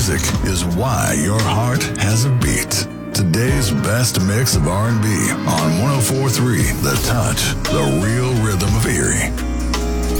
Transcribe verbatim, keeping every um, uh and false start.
music is why your heart has a beat. Today's best mix of R and B on one oh four point three The Touch, the real rhythm of Erie.